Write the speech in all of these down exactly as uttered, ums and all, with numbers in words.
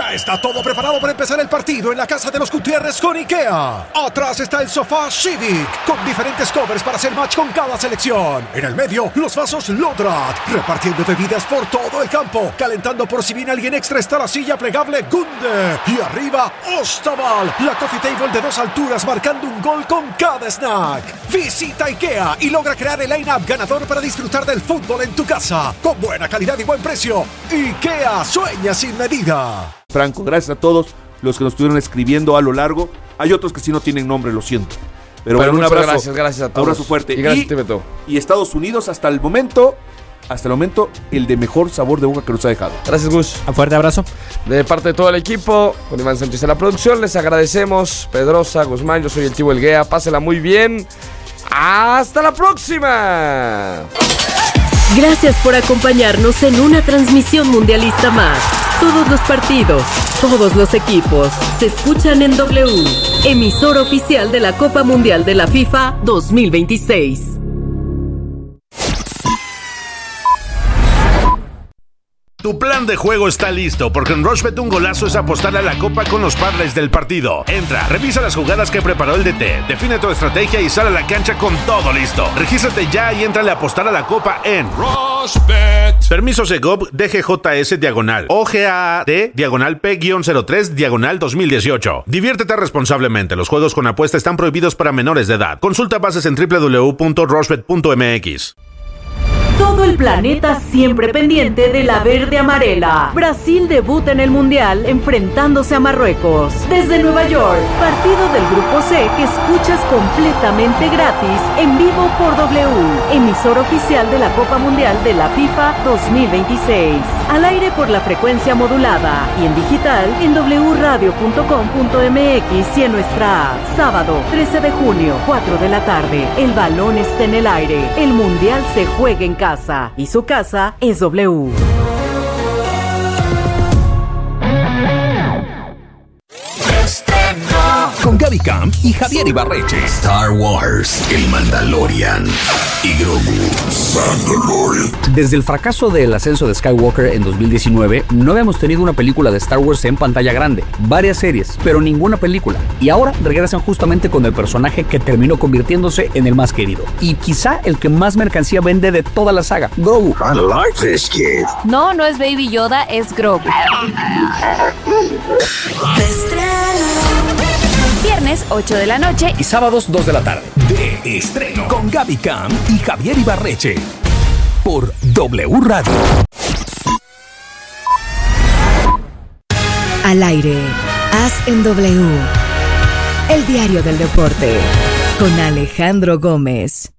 Ya está todo preparado para empezar el partido en la casa de los Gutiérrez con IKEA. Atrás está el sofá Civic, con diferentes covers para hacer match con cada selección. En el medio, los vasos Lodrat, repartiendo bebidas por todo el campo. Calentando por si viene alguien extra está la silla plegable Gunde. Y arriba, Ostaval, la coffee table de dos alturas marcando un gol con cada snack. Visita IKEA y logra crear el line-up ganador para disfrutar del fútbol en tu casa. Con buena calidad y buen precio. IKEA sueña sin medida. Franco, gracias a todos los que nos estuvieron escribiendo a lo largo. Hay otros que sí no tienen nombre, lo siento. Pero, Pero bueno, un abrazo. Gracias, gracias a todos. Un abrazo fuerte. Y gracias, y, Tibeto. y Estados Unidos hasta el momento, hasta el momento, el de mejor sabor de boca que nos ha dejado. Gracias, Gus. Un fuerte abrazo. De parte de todo el equipo, con Iván Sánchez en la producción, les agradecemos. Pedrosa, Guzmán, yo soy el Chivo Elguea. Pásela muy bien. ¡Hasta la próxima! Gracias por acompañarnos en una transmisión mundialista más. Todos los partidos, todos los equipos se escuchan en W, emisor oficial de la Copa Mundial de la FIFA dos mil veintiséis. Tu plan de juego está listo, porque en Rushbet un golazo es apostar a la copa con los parlays del partido. Entra, revisa las jugadas que preparó el D T, define tu estrategia y sal a la cancha con todo listo. Regístrate ya y entrale a apostar a la copa en Rushbet. Permiso Segov D G J S diagonal O G A A D diagonal P cero tres diagonal dos mil dieciocho. Diviértete responsablemente. Los juegos con apuesta están prohibidos para menores de edad. Consulta bases en doble u doble u doble u punto rushbet punto m x. Todo el planeta siempre pendiente de la verde amarela. Brasil debuta en el Mundial enfrentándose a Marruecos. Desde Nueva York, partido del Grupo C que escuchas completamente gratis en vivo por W, emisor oficial de la Copa Mundial de la FIFA dos mil veintiséis. Al aire por la frecuencia modulada y en digital en doble u radio punto com punto m x y en nuestra app. Sábado trece de junio, cuatro de la tarde. El balón está en el aire. El Mundial se juega en casa. Y su casa es W. Con Gaby Camp y Javier Ibarreche. Star Wars, el Mandalorian y Grogu. Mandalorian. Desde el fracaso del ascenso de Skywalker en dos mil diecinueve, no habíamos tenido una película de Star Wars en pantalla grande. Varias series, pero ninguna película. Y ahora regresan justamente con el personaje que terminó convirtiéndose en el más querido. Y quizá el que más mercancía vende de toda la saga, Grogu. I like this kid. No, no es Baby Yoda, es Grogu. Viernes ocho de la noche Y sábados dos de la tarde. De estreno. Con Gaby Camp y Javier Ibarreche. Por W Radio. Al aire. Haz en W. El diario del deporte. Con Alejandro Gómez.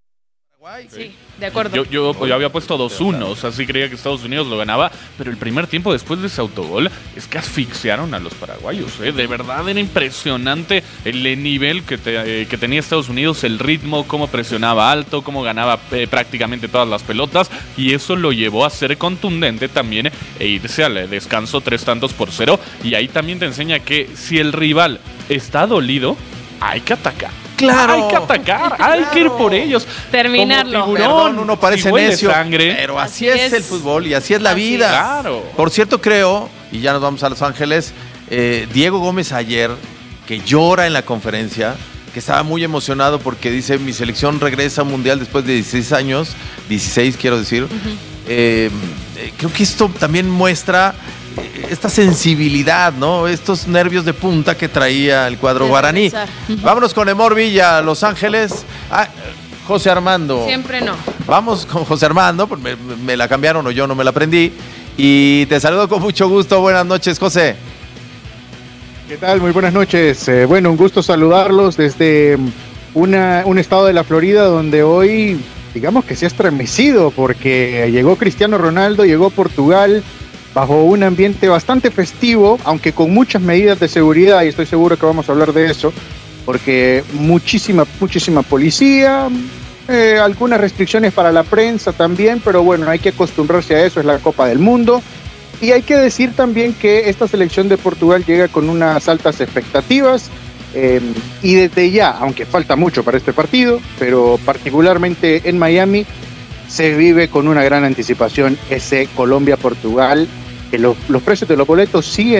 Sí, de acuerdo. Yo, yo, yo había puesto dos uno, o sea, sí creía que Estados Unidos lo ganaba, pero el primer tiempo después de ese autogol es que asfixiaron a los paraguayos, ¿eh? De verdad era impresionante el nivel que, te, eh, que tenía Estados Unidos, el ritmo, cómo presionaba alto, cómo ganaba eh, prácticamente todas las pelotas, y eso lo llevó a ser contundente también e irse al descanso tres tantos por cero, y ahí también te enseña que si el rival está dolido, hay que atacar. Claro. Hay que atacar, Claro. hay que ir por ellos. Terminarlo. Como Perdón, tiburón, uno parece si huele necio, sangre. pero así, Así es, es. el fútbol y así es la Así vida. es. Claro. Por cierto, creo, y ya nos vamos a Los Ángeles, eh, Diego Gómez ayer, que llora en la conferencia, que estaba muy emocionado porque dice, mi selección regresa al Mundial después de dieciséis años, dieciséis quiero decir. Uh-huh. eh, eh, creo que esto también muestra esta sensibilidad, ¿no? Estos nervios de punta que traía el cuadro De guaraní. uh-huh. Vámonos con Emor Villa, Los Ángeles. Ah, José Armando. Siempre no. Vamos con José Armando, me, me la cambiaron o yo no me la aprendí. Y te saludo con mucho gusto. Buenas noches, José. ¿Qué tal? Muy buenas noches. Eh, bueno, un gusto saludarlos desde una, un estado de la Florida donde hoy, digamos que se ha estremecido porque llegó Cristiano Ronaldo, llegó Portugal bajo un ambiente bastante festivo, aunque con muchas medidas de seguridad, y estoy seguro que vamos a hablar de eso, porque muchísima, muchísima policía, eh, algunas restricciones para la prensa también, pero bueno, hay que acostumbrarse a eso, es la Copa del Mundo. Y hay que decir también que esta selección de Portugal llega con unas altas expectativas, eh, y desde ya, aunque falta mucho para este partido, pero particularmente en Miami, se vive con una gran anticipación ese Colombia-Portugal, que los, los precios de los boletos siguen